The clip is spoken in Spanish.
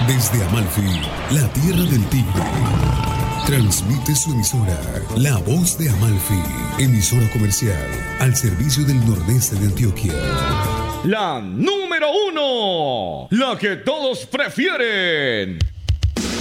Desde Amalfi, la tierra del tigre, transmite su emisora, La Voz de Amalfi, emisora comercial al servicio del nordeste de Antioquia. La número 1, la que todos prefieren.